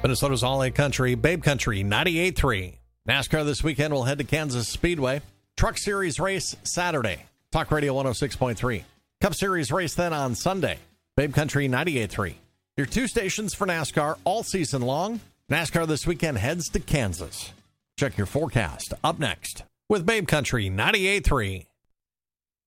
Minnesota's All-A Country, Babe Country 98.3. NASCAR this weekend will head to Kansas Speedway. Truck Series race Saturday. Talk Radio 106.3. Cup Series race then on Sunday. Babe Country 98.3. Your two stations for NASCAR all season long. NASCAR this weekend heads to Kansas. Check your forecast up next with Babe Country 98.3.